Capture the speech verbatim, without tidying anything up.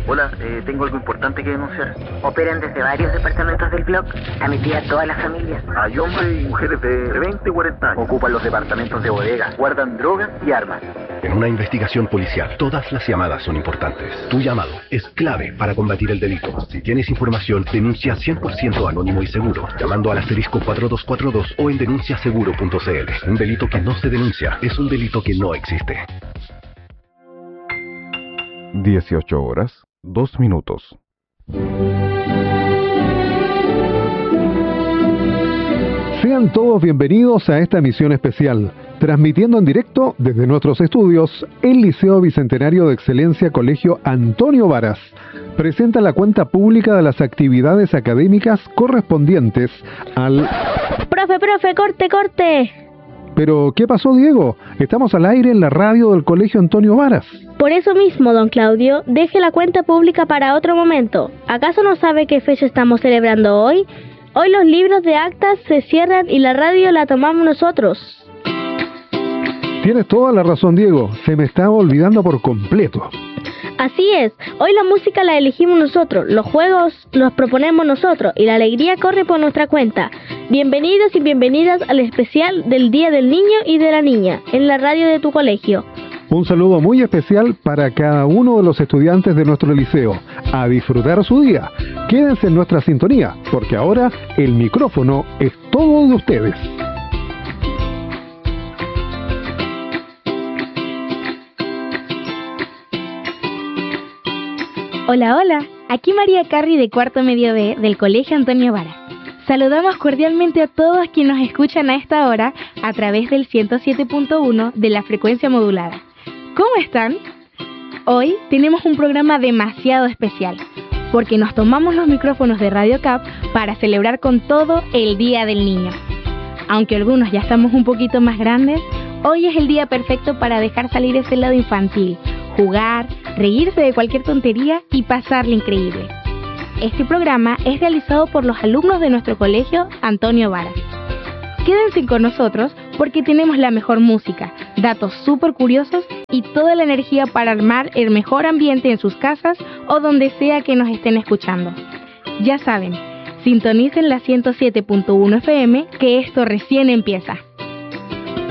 Hola, eh, tengo algo importante que denunciar. Operan desde varios departamentos del blog a metida a toda la familia. Hay hombres y mujeres de veinte y cuarenta años. Ocupan los departamentos de bodega, guardan drogas y armas. En una investigación policial, todas las llamadas son importantes. Tu llamado es clave para combatir el delito. Si tienes información, denuncia cien por ciento anónimo y seguro, llamando al asterisco cuatro dos cuatro dos o en denuncia seguro punto c l. Un delito que no se denuncia es un delito que no existe. dieciocho horas, dos minutos. Sean todos bienvenidos a esta emisión especial, transmitiendo en directo desde nuestros estudios, el Liceo Bicentenario de Excelencia Colegio Antonio Varas presenta la cuenta pública de las actividades académicas correspondientes al... ¡Profe, profe, corte, corte! Pero, ¿qué pasó, Diego? Estamos al aire en la radio del Colegio Antonio Varas. Por eso mismo, don Claudio, deje la cuenta pública para otro momento. ¿Acaso no sabe qué fecha estamos celebrando hoy? Hoy los libros de actas se cierran y la radio la tomamos nosotros. Tienes toda la razón, Diego. Se me estaba olvidando por completo. Así es. Hoy la música la elegimos nosotros, los juegos los proponemos nosotros y la alegría corre por nuestra cuenta. Bienvenidos y bienvenidas al especial del Día del Niño y de la Niña en la radio de tu colegio. Un saludo muy especial para cada uno de los estudiantes de nuestro liceo. A disfrutar su día. Quédense en nuestra sintonía, porque ahora el micrófono es todo de ustedes. Hola, hola. Aquí María Carri de Cuarto Medio B del Colegio Antonio Varas. Saludamos cordialmente a todos quienes nos escuchan a esta hora a través del ciento siete punto uno de la frecuencia modulada. ¿Cómo están? Hoy tenemos un programa demasiado especial, porque nos tomamos los micrófonos de Radio Cap para celebrar con todo el Día del Niño. Aunque algunos ya estamos un poquito más grandes, hoy es el día perfecto para dejar salir ese lado infantil, jugar, reírse de cualquier tontería y pasarle increíble. Este programa es realizado por los alumnos de nuestro colegio Antonio Varas. Quédense con nosotros porque tenemos la mejor música, datos súper curiosos y toda la energía para armar el mejor ambiente en sus casas o donde sea que nos estén escuchando. Ya saben, sintonicen la ciento siete punto uno F M que esto recién empieza.